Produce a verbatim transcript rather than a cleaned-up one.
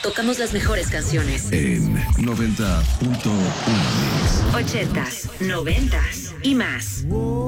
tocamos las mejores canciones. En noventa punto uno. Ochentas, noventas y más.